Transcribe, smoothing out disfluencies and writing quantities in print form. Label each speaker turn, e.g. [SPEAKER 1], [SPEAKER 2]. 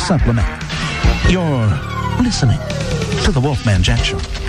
[SPEAKER 1] supplement. You're listening to The Wolfman Jack Show.